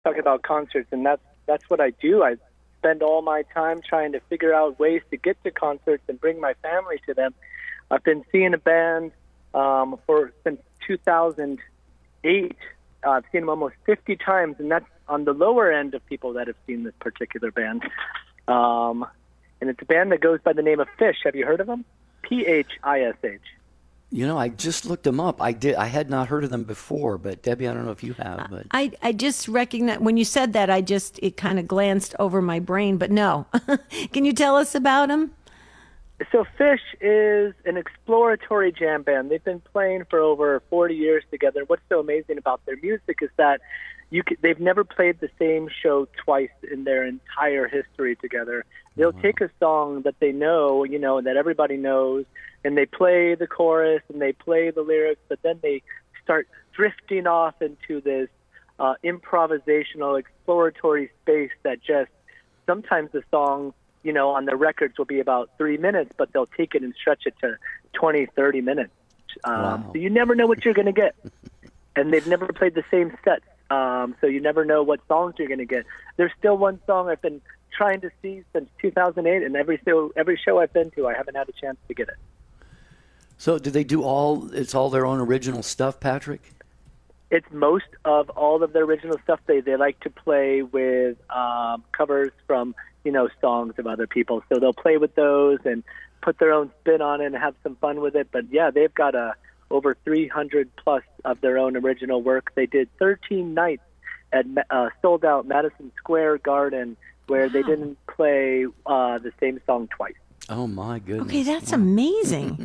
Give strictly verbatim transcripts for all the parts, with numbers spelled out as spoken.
talking about concerts, and that's that's what I do. I spend all my time trying to figure out ways to get to concerts and bring my family to them. I've been seeing a band um, for since two thousand eight. Uh, I've seen them almost fifty times, and that's on the lower end of people that have seen this particular band. Um, and it's a band that goes by the name of Phish. Have you heard of them? P H I S H. You know, I just looked them up. I did. I had not heard of them before, but Debbie, I don't know if you have. But I, I just recognize when you said that, I just it kind of glanced over my brain. But no, can you tell us about them? So Phish is an exploratory jam band. They've been playing for over forty years together. What's so amazing about their music is that you could, they've never played the same show twice in their entire history together. They'll wow. take a song that they know, you know, that everybody knows, and they play the chorus and they play the lyrics, but then they start drifting off into this uh, improvisational, exploratory space that just sometimes the song, you know, on the records will be about three minutes, but they'll take it and stretch it to twenty, thirty minutes. Um, wow. So you never know what you're going to get. And they've never played the same sets, um, so you never know what songs you're going to get. There's still one song I've been trying to see since two thousand eight, and every show, every show I've been to, I haven't had a chance to get it. So do they do all, it's all their own original stuff, Patrick? It's most of all of their original stuff. They they like to play with um, covers from, you know, songs of other people. So they'll play with those and put their own spin on it and have some fun with it. But yeah, they've got a, over three hundred plus of their own original work. They did thirteen nights at uh, sold out Madison Square Garden where wow. they didn't play uh, the same song twice. Oh my goodness. Okay, that's wow. amazing.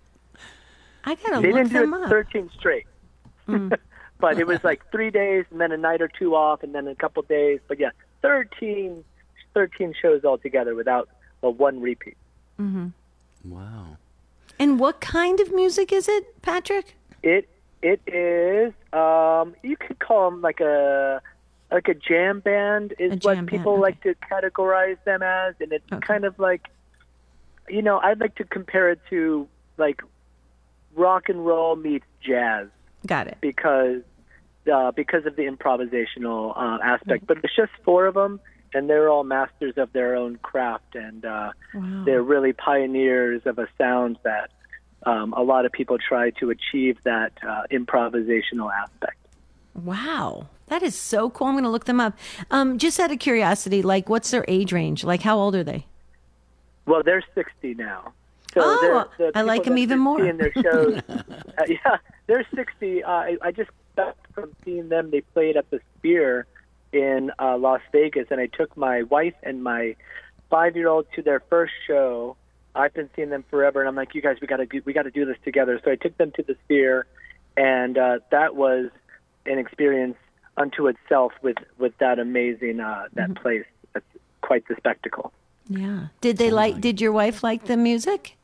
I gotta they look didn't them do it up. thirteen straight. Mm. But it was like three days and then a night or two off and then a couple days. But yeah, thirteen, thirteen shows altogether without a one repeat. Mm-hmm. Wow. And what kind of music is it, Patrick? It it is. Um, you could call them like a like a jam band is A what jam people band, like to categorize them as, and it's Okay. kind of like, you know, I'd like to compare it to like rock and roll meets jazz. Got it. Because uh, because of the improvisational uh, aspect. But it's just four of them, and they're all masters of their own craft, and uh, Wow. they're really pioneers of a sound that um, a lot of people try to achieve that uh, improvisational aspect. Wow. That is so cool. I'm going to look them up. Um, just out of curiosity, like, what's their age range? Like, how old are they? Well, they're sixty now. So Oh, they're, the I like people them that even you more. see in their shows, uh, yeah, they're sixty. Uh, I, I just got from seeing them. They played at the Sphere in uh, Las Vegas, and I took my wife and my five-year-old to their first show. I've been seeing them forever, and I'm like, you guys, we got to we got to do this together. So I took them to the Sphere, and uh, that was an experience unto itself with with that amazing uh, that Mm-hmm. place. That's quite the spectacle. Yeah. Did they like, did your wife like the music?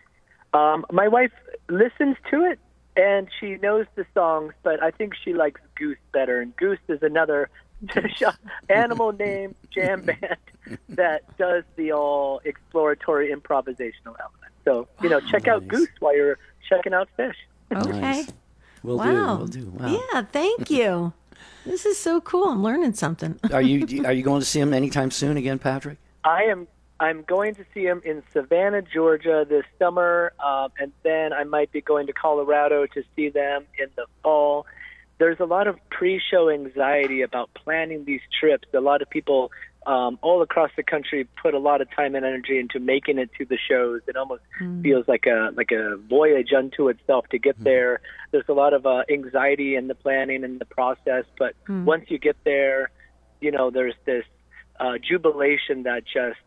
Um, my wife listens to it, and she knows the songs, but I think she likes Goose better. And Goose is another animal name jam band that does the all exploratory improvisational element. So, you know, check out Nice. Goose while you're checking out Phish. Okay. Nice. We'll Wow. do. We'll do. Wow. Yeah, thank you. This is so cool. I'm learning something. Are you are you going to see him anytime soon again, Patrick? I am. I'm going to see him in Savannah, Georgia this summer, um, and then I might be going to Colorado to see them in the fall. There's a lot of pre-show anxiety about planning these trips. A lot of people um, all across the country put a lot of time and energy into making it to the shows. It almost Mm. feels like a like a voyage unto itself to get there. There's a lot of uh, anxiety in the planning and the process, but Mm. once you get there, you know, there's this uh, jubilation that just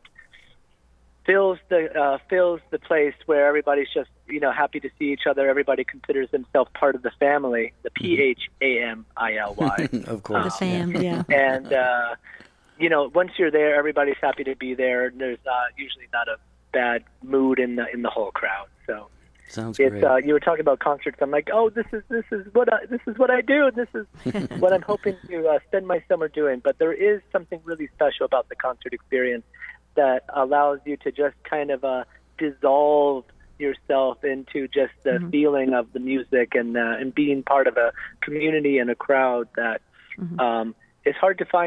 fills the uh, fills the place where everybody's just, you know, happy to see each other. Everybody considers themselves part of the family, the P H A M I L Y. Of course. The fam, yeah. And uh, you know, once you're there, everybody's happy to be there. And there's uh, usually not a bad mood in the in the whole crowd. So Sounds it's great. uh, you were talking about concerts. I'm like, oh, this is this is what I, this is what I do. This is what I'm hoping to uh, spend my summer doing. But there is something really special about the concert experience that allows you to just kind of uh, dissolve yourself into just the Mm-hmm. feeling of the music and uh, and being part of a community and a crowd that Mm-hmm. um, it's hard to find